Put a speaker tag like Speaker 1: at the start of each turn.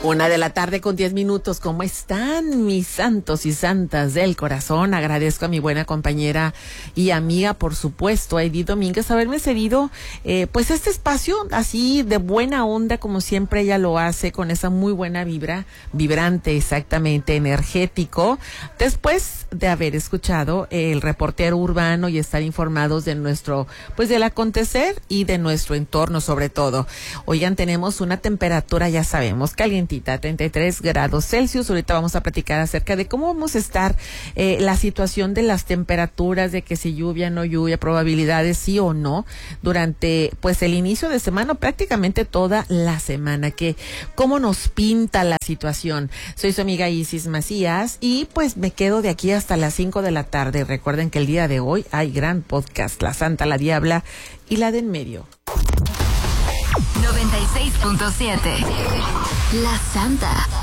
Speaker 1: 1:10 p.m. ¿Cómo están mis santos y santas del corazón? Agradezco a mi buena compañera y amiga, por supuesto, a Edith Domínguez, haberme cedido pues este espacio así de buena onda, como siempre ella lo hace, con esa muy buena vibra, vibrante, exactamente, energético, después de haber escuchado el reportero urbano y estar informados de nuestro, pues del acontecer y de nuestro entorno sobre todo. Oigan, tenemos una temperatura, ya sabemos, calientita, 33 grados Celsius. Ahorita vamos a platicar acerca de cómo vamos a estar, la situación de las temperaturas, de que si lluvia, no lluvia, probabilidades sí o no, durante pues el inicio de semana, prácticamente toda la semana, que cómo nos pinta la situación. Soy su amiga Isis Macías y pues me quedo de aquí hasta las 5 de la tarde. Recuerden que el día de hoy hay gran podcast, La Santa, la Diabla y la de en medio.
Speaker 2: 96.7 La Santa.